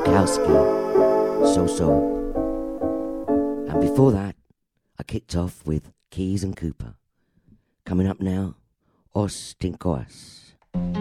Tchaikovsky, So-So. And before that, I kicked off with Keys and Cooper. Coming up now, Os Tinkoas.